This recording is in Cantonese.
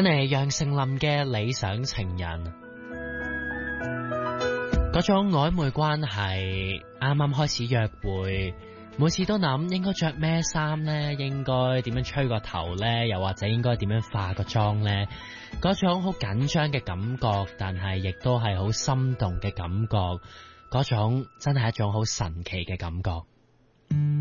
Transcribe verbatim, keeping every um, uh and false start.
聽嚟楊丞琳嘅理想情人，嗰種曖昧關係，啱啱開始約會，每次都諗應該着咩衫呢？應該點樣吹個頭呢？又或者應該點樣化個妝呢？嗰種好緊張嘅感覺，但係亦都係好心動嘅感覺，嗰種真係一種好神奇嘅感覺。